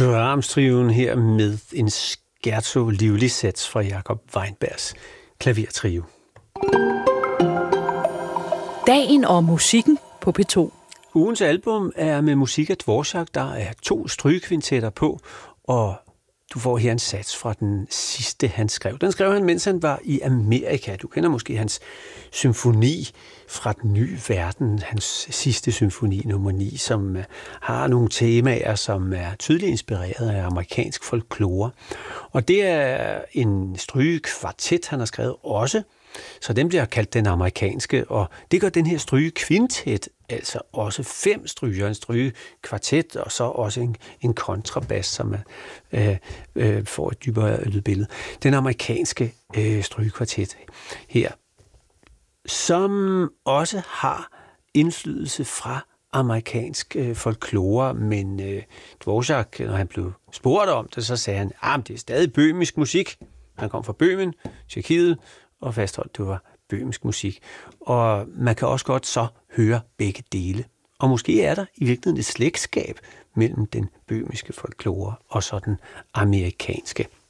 Brahms-trioen her med en scherzo livlig sats fra Jakob Weinbergs klavertrio. Dagen og musikken på P2. Ugens album er med musik af Dvorak. Der er 2 strygekvintetter på, og du får her en sats fra den sidste, han skrev. Den skrev han, mens han var i Amerika. Du kender måske hans symfoni fra den nye verden, hans sidste symfoni, nummer 9, som har nogle temaer, som er tydeligt inspireret af amerikansk folklore. Og det er en strygekvartet, han har skrevet også, så den bliver kaldt den amerikanske, og det gør den her strygekvintet, altså også 5 stryger, en strygekvartet, og så også en kontrabas, som får et dybere lydbillede. Den amerikanske strygekvartet her, som også har indflydelse fra amerikansk folklore, men Dvorak, når han blev spurgt om det, så sagde han, at det er stadig bøhmisk musik. Han kom fra Bøhmen, Tjekkiet, og fastholdt, det var bøhmisk musik. Og man kan også godt så høre begge dele. Og måske er der i virkeligheden et slægtskab mellem den bøhmiske folklore og så den amerikanske.